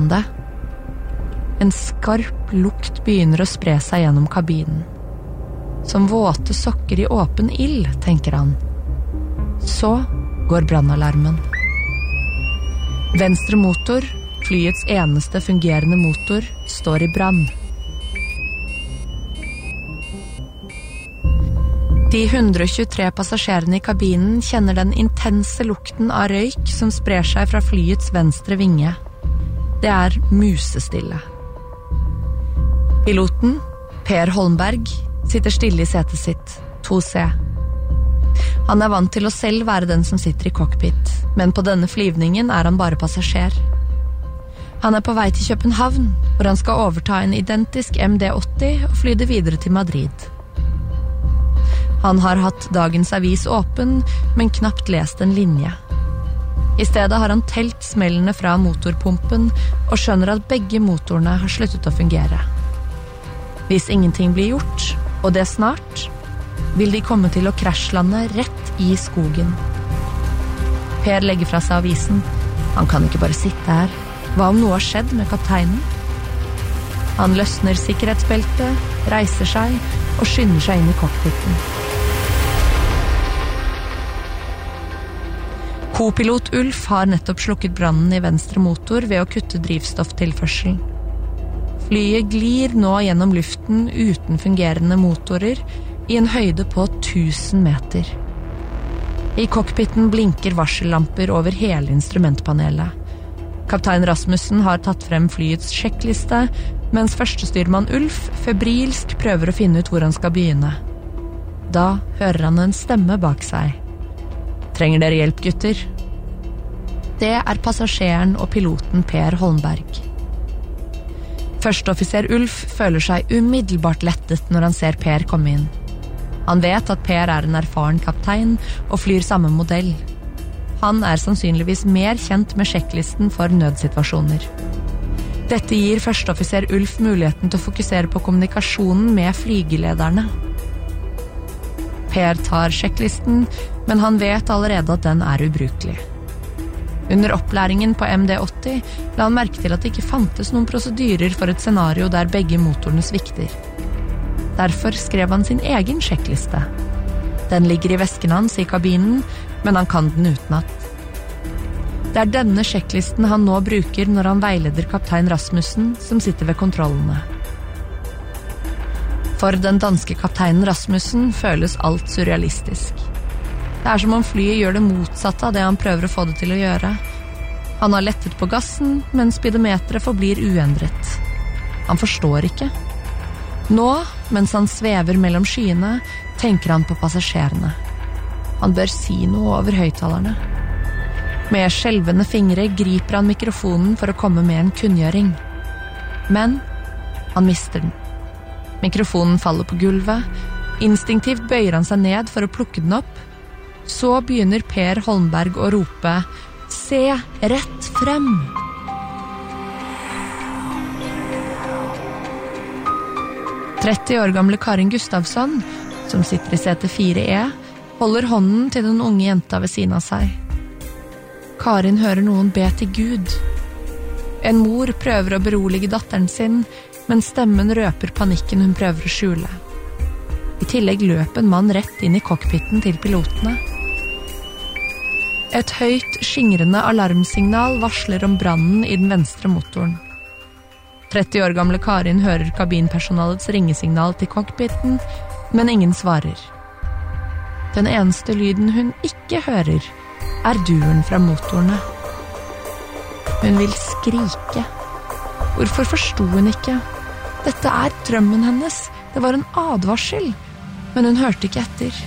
det. En skarp lukt begynner å spre seg gjennom kabinen. Som våte sokker i åpen ild, tenker han. Så går brannalarmen. Venstre motor, flyets eneste fungerende motor, står i brann. De 123 passasjerene i kabinen kjenner den intense lukten av røyk som sprer seg fra flyets venstre vinge. Det er musestille. Piloten, Per Holmberg, sitter stille i setet sitt, 2C. Han er vant til å selv være den som sitter i cockpit, men på denne flyvningen er han bare passasjer. Han er på vei til København, hvor han skal overta en identisk MD-80 og fly det videre til Madrid. Han har hatt dagens avis åpen, men knapt lest en linje. I stedet har han telt smellene fra motorpumpen og skjønner at begge motorene har sluttet å fungere. Hvis ingenting blir gjort, og det snart, vil de komme til å krasjlande rett i skogen. Per legger fra seg avisen. Han kan ikke bare sitte her. Hva om noe har skjedd med kapteinen? Han løsner sikkerhetsbeltet, reiser seg og skynder seg inn i cockpiten. Co-pilot Ulf har nettopp slukket brannen i venstre motor ved å kutte drivstofftilførselen. Flyet glir nå gjennom luften uten fungerende motorer i en høyde på 1000 meter. I cockpiten blinker varsellamper over hele instrumentpanelet. Kaptein Rasmussen har tatt frem flyets sjekkliste, mens førstestyrmann Ulf febrilsk prøver å finne ut hvor han skal begynne. Da hører han en stemme bak seg. Trenger dere hjelp, gutter? Det er passasjeren og piloten Per Holmberg. Førsteoffiser Ulf føler seg umiddelbart lettet når han ser Per komme inn. Han vet at Per er en erfaren kaptein og flyr samme modell. Han er sannsynligvis mer kjent med sjekklisten for nødsituasjoner. Dette gir førsteoffiser Ulf muligheten til å fokusere på kommunikasjonen med flygelederne. Per tar sjekklisten, men han vet allerede at den er ubrukelig. Under opplæringen på MD-80 la han merke til at det ikke fantes noen prosedyrer for et scenario der begge motorene svikter. Derfor skrev han sin egen sjekkliste. Den ligger i vesken hans i kabinen, men han kan den utenat. Det er denne sjekklisten han nå bruker når han veileder kaptein Rasmussen, som sitter ved kontrollene. For den danske kapteinen Rasmussen føles alt surrealistisk. Det er som om flyet gjør det motsatte av det han prøver å få det til å gjøre. Han har lettet på gassen, men speedometeret forblir uendret. Han forstår ikke. Nå, mens han svever mellom skyene, tenker han på passasjerene. Han bør si noe over høyttalerne. Med skjelvende fingre griper han mikrofonen for å komme med en kunngjøring. Men han mister den. Mikrofonen faller på gulvet. Instinktivt bøyer han seg ned for å plukke den opp. Så begynner Per Holmberg å rope «Se rett frem!» 30 år gamle Karin Gustavsson, som sitter i sete 4E, holder hånden til den unge jenta ved siden av seg. Karin hører noen be til Gud. En mor prøver å berolige datteren sin, men stemmen røper panikken hun prøver å skjule. I tillegg løp en mann rett inn i cockpiten til pilotene. Et høyt, skingrende alarmsignal varsler om brannen i den venstre motoren. 30 år gamle Karin hører kabinpersonalets ringesignal til cockpiten, men ingen svarer. Den eneste lyden hun ikke hører, er duren fra motorene. Hun vil skrike. Hvorfor forsto hun ikke? Dette er drømmen hennes. Det var en advarsel, men hun hørte ikke etter.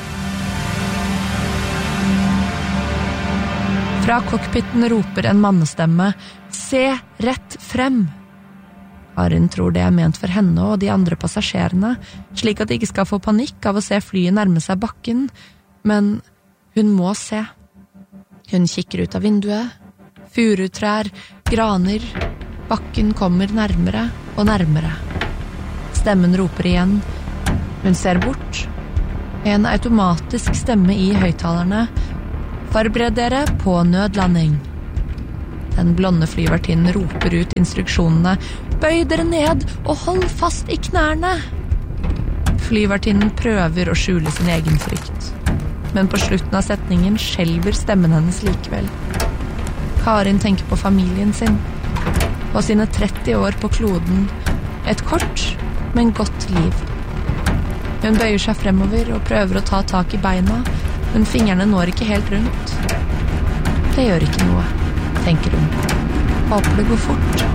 Fra cockpiten roper en mannestemme, «Se rett frem!» Karin tror det er ment for henne og de andre passasjerene, slik at de ikke skal få panikk av å se flyet nærme seg bakken, men hun må se. Hun kikker ut av vinduet, furutrær, graner, bakken kommer nærmere og nærmere. Stemmen roper igjen. Hun ser bort. En automatisk stemme i høyttalerne. Forbered dere på nødlanding. Den blonde flyvertinnen roper ut instruksjonene. Bøy dere ned og hold fast i knærne! Flyvertinnen prøver å skjule sin egen frykt. Men på slutten av setningen skjelver stemmen hennes likevel. Karin tenker på familien sin. På sine 30 år på kloden. Et kort, men godt liv. Hun bøyer seg fremover og prøver å ta tak i beina, men fingrene når ikke helt rundt. Det gjør ikke noe, tenker hun. Håper det går fort.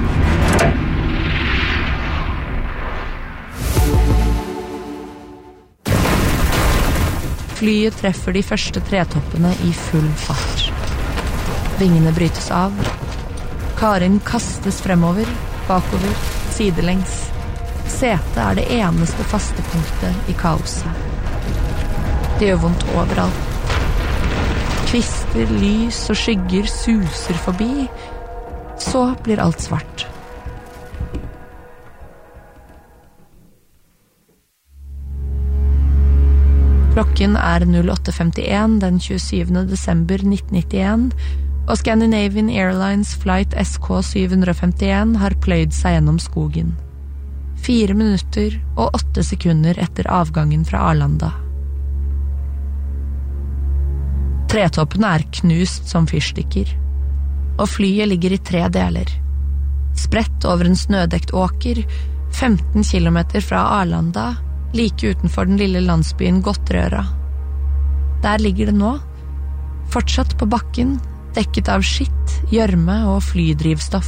Flyet treffer de første tretoppene i full fart. Vingene brytes av. Karin kastes fremover, bakover, sidelengs. Setet det eneste faste punktet i kaoset. Det gjør vondt overalt. Kvister, lys og skygger suser forbi. Så blir alt svart. Klokken 08:51 den 27. desember 1991, og Scandinavian Airlines Flight SK751 har pløyd seg gjennom skogen. 4 minutter og 8 sekunder etter avgangen fra Arlanda. Tretoppene knust som fyrstikker, og flyet ligger i 3 deler. Spredt over en snødekt åker, 15 kilometer fra Arlanda, like utenfor den lille landsbyen Gottrøra. Der ligger det nå, fortsatt på bakken, dekket av skitt, gjørme og flydrivstoff.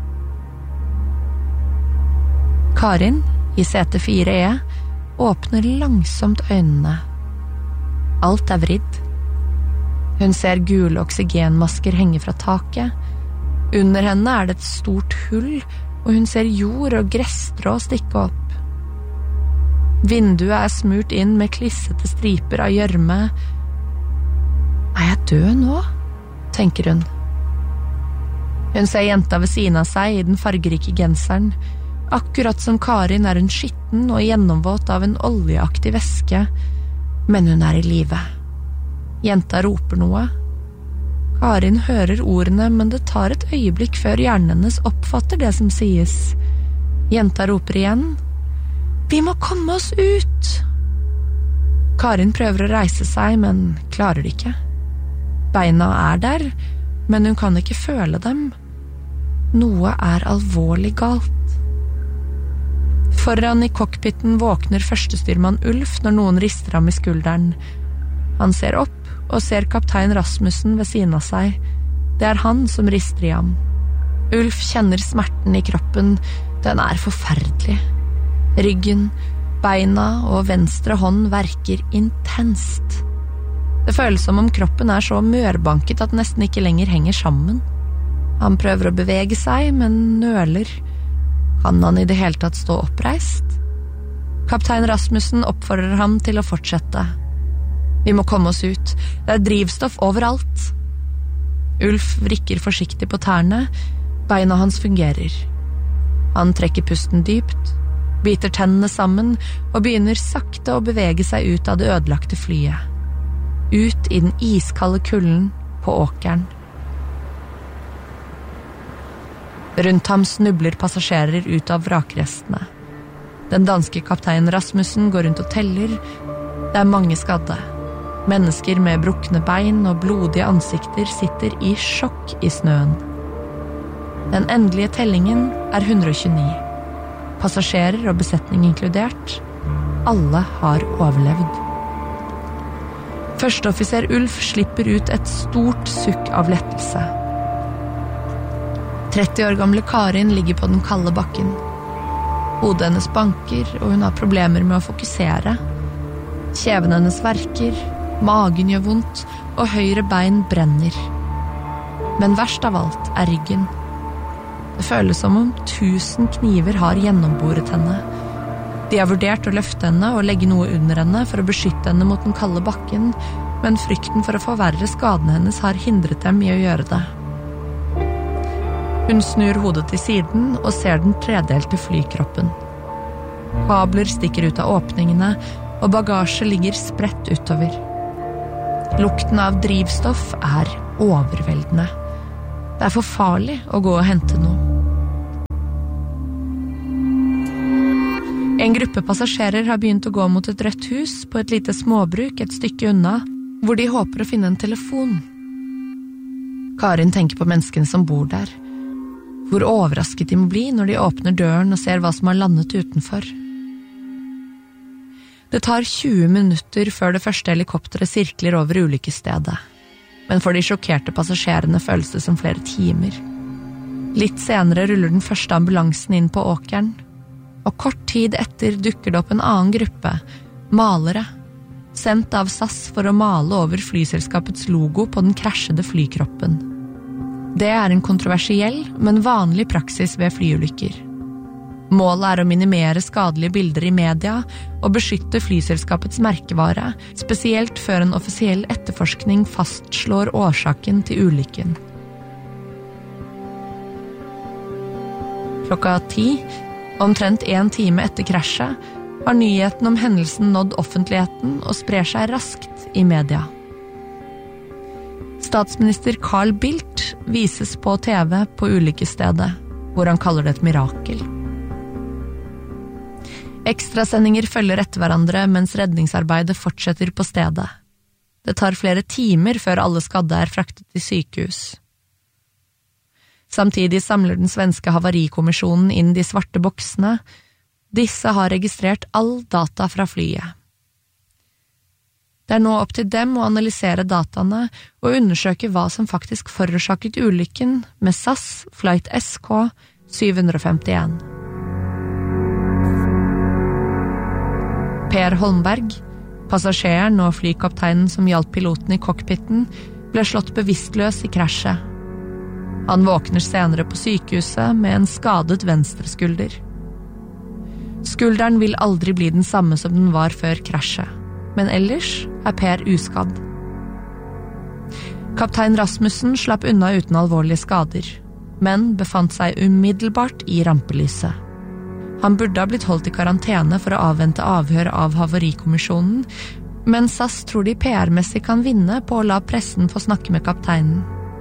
Karin, i sete 4E, åpner langsomt øynene. Alt vridd. Hun ser gule oksygenmasker henge fra taket. Under henne det et stort hull, og hun ser jord og gresstrå stikke opp. Vinduet smurt inn med klissete striper av gjørme. Jeg død nå? Tenker hun. Hun ser jenta ved siden av seg i den fargerike genseren. Akkurat som Karin hun skitten og gjennomvåt av en oljeaktig væske, men hun i live. Jenta roper noe. Karin hører ordene, men det tar et øyeblikk før hjernen hennes oppfatter det som sies. Jenta roper igjen. Vi må komme oss ut! Karin prøver å reise seg, men klarer det ikke. Beina der, men hun kan ikke føle dem. Noe alvorlig galt. Foran i cockpiten våkner førstestyrmann Ulf når noen rister ham i skulderen. Han ser opp og ser kaptein Rasmussen ved siden av seg. Det han som rister i ham. Ulf kjenner smerten i kroppen. Den forferdelig. Ryggen, beina og venstre hånd verker intenst. Det føles som om kroppen så mørbanket at nesten ikke lenger henger sammen. Han prøver å bevege seg, men nøler. Kan han i det hele tatt stå oppreist? Kaptein Rasmussen oppfordrer ham til å fortsette. Vi må komme oss ut. Det drivstoff overalt. Ulf vrikker forsiktig på tærne. Beina hans fungerer. Han trekker pusten dypt, biter tennene sammen og begynner sakte å bevege seg ut av det ødelagte flyet. Ut i den iskalde kulden på åkeren. Rundt ham snubler passasjerer ut av vrakrestene. Den danske kapteinen Rasmussen går rundt og teller. Det mange skadde. Mennesker med brukne bein og blodige ansikter sitter i sjokk i snøen. Den endelige tellingen 129. Passasjerer og besetning inkludert. Alle har overlevd. Førsteoffiser Ulf slipper ut et stort sukk av lettelse. 30 år gamle Karin ligger på den kalde bakken. Hodet hennes banker, og hun har problemer med å fokusere. Kjeven hennes verker, magen gjør vondt, og høyre bein brenner. Men verst av alt ryggen. Det føles som om 1000 kniver har gjennomboret henne. De har vurdert å løfte henne og legge noe under henne for å beskytte henne mot den kalde bakken, men frykten for å forverre skadene hennes har hindret dem i å gjøre det. Hun snur hodet til siden og ser den tredelte flykroppen. Kabler stikker ut av åpningene, og bagasje ligger spredt utover. Lukten av drivstoff overveldende. Det for farlig å gå og hente noe. En gruppe passasjerer har begynt å gå mot et rødt hus på et lite småbruk et stykke unna, hvor de håper å finne en telefon. Karin tenker på menneskene som bor der. Hvor overrasket de må bli når de åpner døren og ser hva som har landet utenfor. Det tar 20 minutter før det første helikopteret sirkler over ulykkesstedet. Men for de sjokkerte passasjerene føles det som flere timer. Litt senere ruller den første ambulansen inn på åkeren, og kort tid etter dukker det opp en annen gruppe, malere, sendt av SAS for å male over flyselskapets logo på den krasjede flykroppen. Det en kontroversiell, men vanlig praksis ved flyulykker. Målet å minimere skadelige bilder i media og beskytte flyselskapets merkevare, spesielt før en offisiell etterforskning fastslår årsaken til ulykken. Klokka 10, omtrent 1 time etter krasjet, har nyheten om hendelsen nådd offentligheten og sprer seg raskt i media. Statsminister Carl Bildt vises på TV på ulykkesstedet, hvor han kaller det et mirakel. Ekstrasendinger følger etter hverandre mens redningsarbeidet fortsetter på stedet. Det tar flere timer før alle skadde fraktet til sykehus. Samtidig samler den svenske havarikommisjonen inn de svarte boksene. Disse har registrert all data fra flyet. Det nå opp til dem å analysere dataene og undersøke hva som faktisk forårsaket ulykken med SAS Flight SK 751. Per Holmberg, passasjeren og flykapteinen som hjalp piloten i cockpiten, ble slått bevisstløs i krasjet. Han våkner senere på sykehuset med en skadet venstre skulder. Skulderen vil aldri bli den samme som den var før krasjet, men ellers Per uskadd. Kaptein Rasmussen slapp unna uten alvorlige skader, men befant seg umiddelbart i rampelyset. Han burde ha blitt holdt i karantene for å avvente avhør av havarikommisjonen, men SAS tror de PR-messig kan vinne på å la pressen få snakke med kapteinen.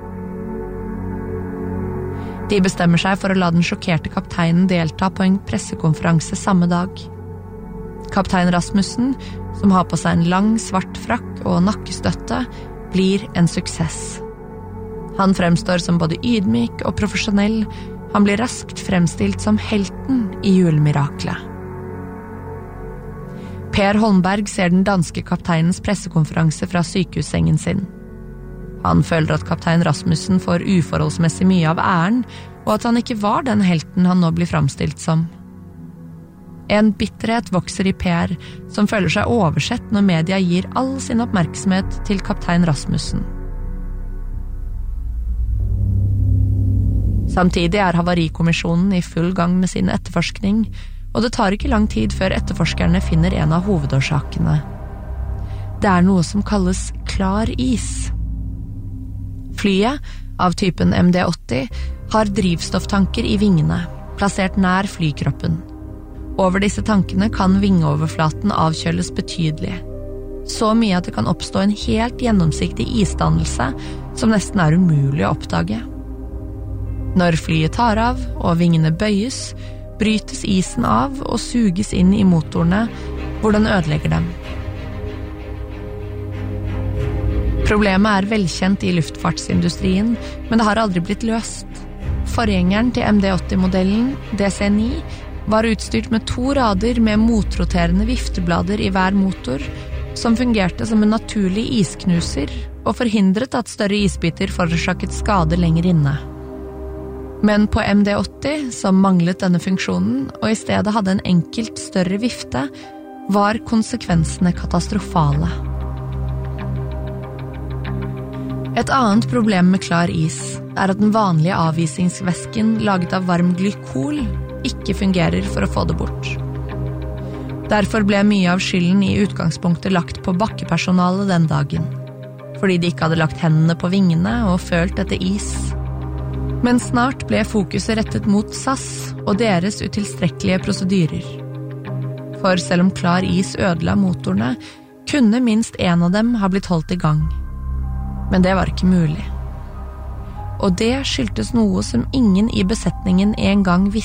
De bestemmer seg for å la den sjokkerte kapteinen delta på en pressekonferanse samme dag. Kaptein Rasmussen, som har på seg en lang, svart frakk og nakkestøtte, blir en suksess. Han fremstår som både ydmyk og profesjonell. Han blir raskt fremstilt som helten i julemiraklet. Per Holmberg ser den danske kapteinens pressekonferanse fra sykehussengen sin. Han føler at kaptein Rasmussen får uforholdsmessig mye av æren, og at han ikke var den helten han nå blir fremstilt som. En bitterhet vokser i Per, som føler seg oversett når media gir all sin oppmerksomhet til kaptein Rasmussen. Samtidig havarikommisjonen i full gang med sin etterforskning, og det tar ikke lang tid før etterforskerne finner en av hovedårsakene. Det noe som kalles klar is. Flyet, av typen MD-80, har drivstofftanker i vingene, plassert nær flykroppen. Over disse tankene kan vingeoverflaten avkjøles betydelig. Så mye at det kan oppstå en helt gjennomsiktig isdannelse som nesten umulig å oppdage. Når flyet tar av og vingene bøyes, brytes isen av og suges inn i motorene, hvor den ødelegger dem. Problemet velkjent i luftfartsindustrien, men det har aldri blitt løst. Forgjengeren til MD-80-modellen, DC-9, var utstyrt med 2 rader med motroterende vifteblader i hver motor, som fungerte som en naturlig isknuser og forhindret at større isbiter forårsaket skade lenger inne. Men på MD-80, som manglet denne funksjonen, og i stedet hadde en enkelt større vifte, var konsekvensene katastrofale. Et annet problem med klar is at den vanlige avisingsvæsken laget av varm glykol ikke fungerer for å få det bort. Derfor ble mye av skylden i utgangspunktet lagt på bakkepersonalet den dagen, fordi de ikke hadde lagt hendene på vingene og følt etter is. Men snart ble fokuset rettet mot SAS og deres utilstrekkelige prosedyrer. For selv om klar is ødela motorene, kunne minst en av dem ha blitt holdt i gang. Men det var ikke mulig. Og det skyldtes noe som ingen i besetningen en gang visste.